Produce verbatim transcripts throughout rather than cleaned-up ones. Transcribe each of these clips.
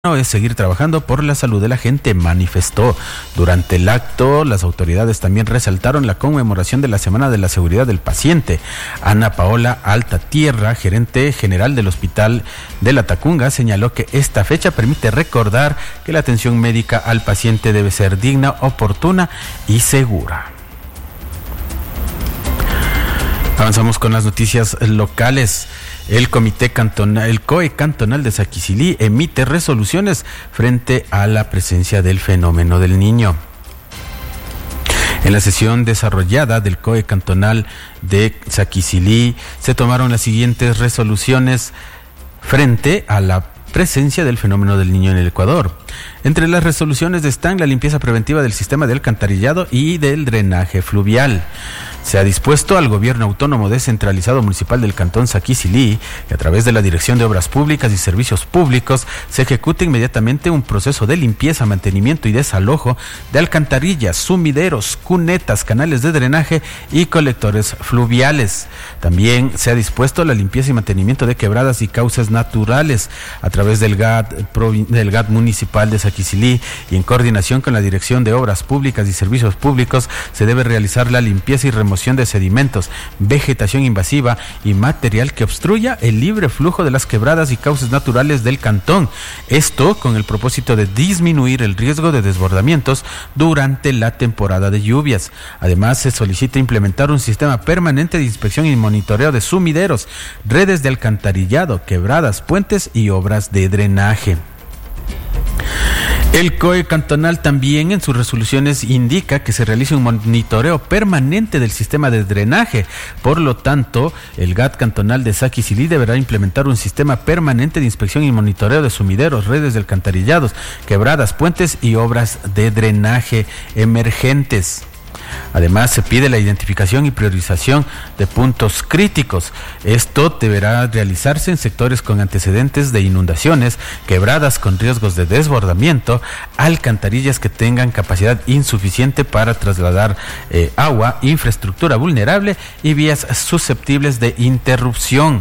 es seguir trabajando por la salud de la gente, manifestó. Durante el acto, las autoridades también resaltaron la conmemoración de la Semana de la Seguridad del Paciente. Ana Paola Altatierra, gerente general del Hospital de la Tacunga, señaló que esta fecha permite recordar que la atención médica al paciente debe ser digna, oportuna y segura. Avanzamos con las noticias locales. El Comité Cantonal, el C O E Cantonal de Saquicilí emite resoluciones frente a la presencia del fenómeno del Niño. En la sesión desarrollada del C O E Cantonal de Saquicilí se tomaron las siguientes resoluciones frente a la presencia del fenómeno del Niño en el Ecuador. Entre las resoluciones están la limpieza preventiva del sistema de alcantarillado y del drenaje fluvial. Se ha dispuesto al Gobierno Autónomo Descentralizado Municipal del Cantón Saquicilí que a través de la Dirección de Obras Públicas y Servicios Públicos se ejecute inmediatamente un proceso de limpieza, mantenimiento y desalojo de alcantarillas, sumideros, cunetas, canales de drenaje y colectores fluviales. También se ha dispuesto la limpieza y mantenimiento de quebradas y cauces naturales a través del G A T, del G A T Municipal de Saquicilí y en coordinación con la Dirección de Obras Públicas y Servicios Públicos se debe realizar la limpieza y remoción de sedimentos, vegetación invasiva y material que obstruya el libre flujo de las quebradas y cauces naturales del cantón. Esto con el propósito de disminuir el riesgo de desbordamientos durante la temporada de lluvias. Además, se solicita implementar un sistema permanente de inspección y monitoreo de sumideros, redes de alcantarillado, quebradas, puentes y obras de drenaje. El C O E cantonal también en sus resoluciones indica que se realice un monitoreo permanente del sistema de drenaje. Por lo tanto, el G A T cantonal de Saquicilí deberá implementar un sistema permanente de inspección y monitoreo de sumideros, redes de alcantarillados, quebradas, puentes y obras de drenaje emergentes. Además, se pide la identificación y priorización de puntos críticos. Esto deberá realizarse en sectores con antecedentes de inundaciones, quebradas con riesgos de desbordamiento, alcantarillas que tengan capacidad insuficiente para trasladar eh, agua, infraestructura vulnerable y vías susceptibles de interrupción.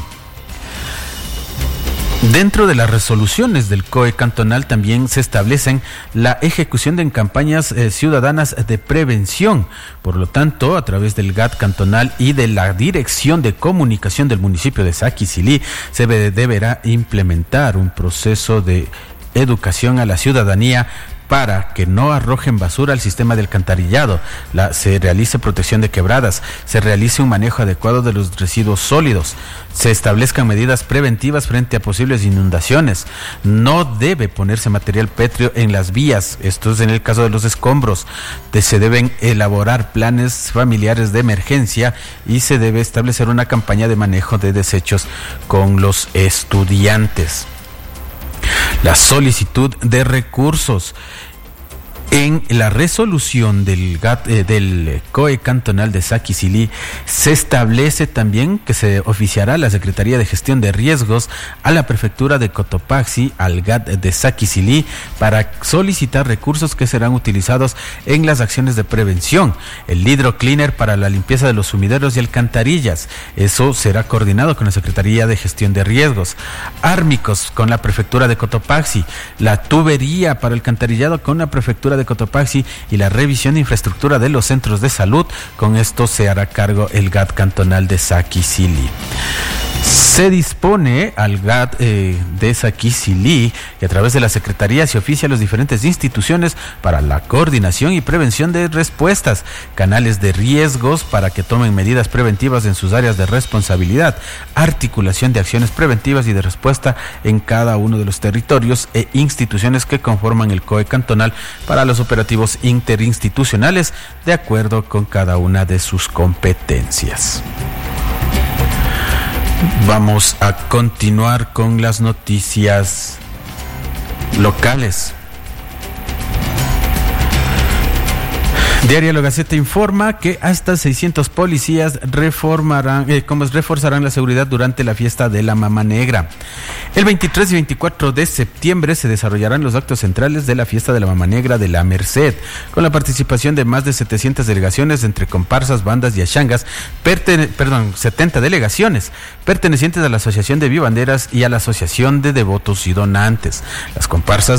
Dentro de las resoluciones del C O E cantonal también se establecen la ejecución de campañas eh, ciudadanas de prevención. Por lo tanto, a través del G A T cantonal y de la Dirección de Comunicación del municipio de Saquicilí, se de, deberá implementar un proceso de educación a la ciudadanía para que no arrojen basura al sistema de alcantarillado, la, se realice protección de quebradas, se realice un manejo adecuado de los residuos sólidos, se establezcan medidas preventivas frente a posibles inundaciones, no debe ponerse material pétreo en las vías, esto es en el caso de los escombros, de, se deben elaborar planes familiares de emergencia y se debe establecer una campaña de manejo de desechos con los estudiantes. La solicitud de recursos. En la resolución del, G A T, eh, del C O E cantonal de Saquicilí se establece también que se oficiará a la Secretaría de Gestión de Riesgos, a la Prefectura de Cotopaxi, al G A T de Saquicilí para solicitar recursos que serán utilizados en las acciones de prevención. El hidrocleaner para la limpieza de los sumideros y alcantarillas, eso será coordinado con la Secretaría de Gestión de Riesgos. Ármicos con la Prefectura de Cotopaxi, la tubería para el alcantarillado con la Prefectura de de Cotopaxi y la revisión de infraestructura de los centros de salud. Con esto se hará cargo el G A T cantonal de Saquicilí. Se dispone al G A T eh, de Saquicilí que a través de la Secretaría se oficia a las diferentes instituciones para la coordinación y prevención de respuestas, canales de riesgos para que tomen medidas preventivas en sus áreas de responsabilidad, articulación de acciones preventivas y de respuesta en cada uno de los territorios e instituciones que conforman el C O E cantonal para los operativos interinstitucionales de acuerdo con cada una de sus competencias. Vamos a continuar con las noticias locales. Diario La Gaceta informa que hasta seiscientos policías reformarán, eh, como es, reforzarán la seguridad durante la fiesta de la Mama Negra. El veintitrés y veinticuatro de septiembre se desarrollarán los actos centrales de la fiesta de la Mama Negra de la Merced, con la participación de más de setecientas delegaciones entre comparsas, bandas y achangas, pertene- perdón, setenta delegaciones pertenecientes a la Asociación de Vivanderas y a la Asociación de Devotos y Donantes. Las comparsas